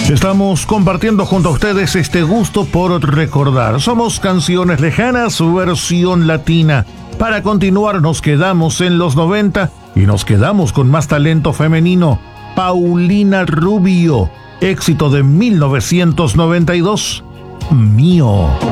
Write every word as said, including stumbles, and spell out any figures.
Estamos compartiendo junto a ustedes este gusto por recordar. Somos Canciones Lejanas, versión latina. Para continuar nos quedamos en los noventa y nos quedamos con más talento femenino. Paulina Rubio, éxito de mil novecientos noventa y dos, Mío.